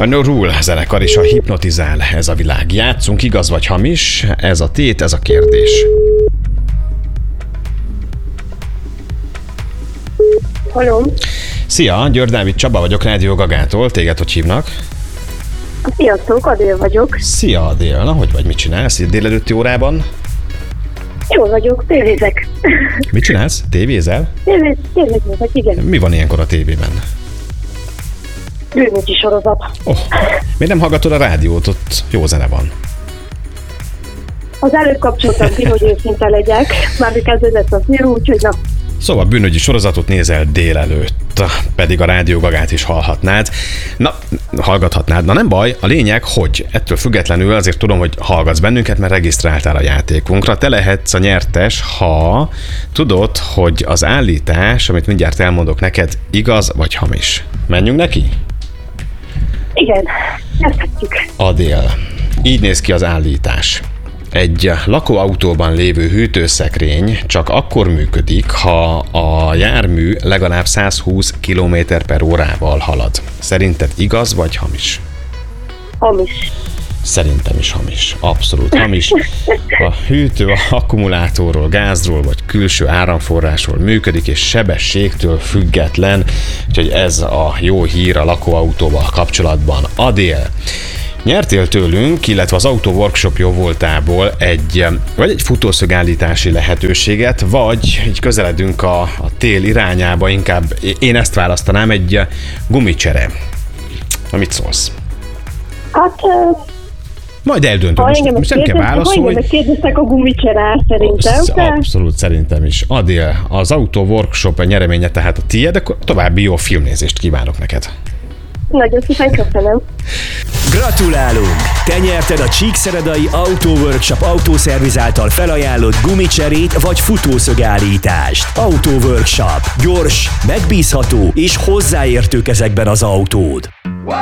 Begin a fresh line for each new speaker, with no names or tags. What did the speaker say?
A No Rule zenekar és a Hipnotizál, ez a világ. Játszunk, igaz vagy hamis, ez a tét, ez a kérdés.
Halló.
Szia, György Dávid Csaba vagyok, Rádió Gagától, téged hogy hívnak?
Sziasztok, Adél vagyok.
Szia Adél, na hogy vagy, mit csinálsz itt délelőtti órában?
Jól vagyok, tévézek.
Mit csinálsz? Tévézel?
Tévézek, igen.
Mi van ilyenkor a tévében?
Bűnügyi sorozat.
Miért nem hallgatod a rádiót, ott jó zene van?
Az előbb kapcsoltam ki, hogy őszinte legyek. Már kezdődött az nyíl, úgyhogy na.
Szóval bűnügyi sorozatot nézel délelőtt, pedig a Rádió Gagát is hallgathatnád. Na nem baj, a lényeg, hogy ettől függetlenül azért tudom, hogy hallgatsz bennünket, mert regisztráltál a játékunkra. Te lehetsz a nyertes, ha tudod, hogy az állítás, amit mindjárt elmondok neked, igaz vagy hamis. Menjünk neki?
Igen, kezdhetjük.
Adél, így néz ki az állítás. Egy lakóautóban lévő hűtőszekrény csak akkor működik, ha a jármű legalább 120 km/h halad. Szerinted igaz vagy hamis?
Hamis.
Szerintem is hamis. Abszolút hamis. A hűtő akkumulátorról, gázról vagy külső áramforrásról működik, és sebességtől független. Úgyhogy ez a jó hír a lakóautóval kapcsolatban. Adél, nyertél tőlünk, illetve az Auto Workshop jó voltából egy futószögállítási lehetőséget, vagy így közeledünk a tél irányába, inkább én ezt választanám, egy gumicsere. Na mit szólsz?
Hát...
Majd eldöntöm, most nem kell válaszolni.
Ha kérdeztek a gumicserát szerintem.
Abszolút, szerintem is. Adél, az Auto Workshop nyereménye tehát a tiéd, akkor további jó filmnézést kívánok neked.
Nagyon szépen köszönöm.
Gratulálunk! Te nyerted a Csíkszeredai Auto Workshop autószerviz által felajánlott gumicserét vagy futószögállítást. Auto Workshop. Gyors, megbízható és hozzáértő kezekben az autód.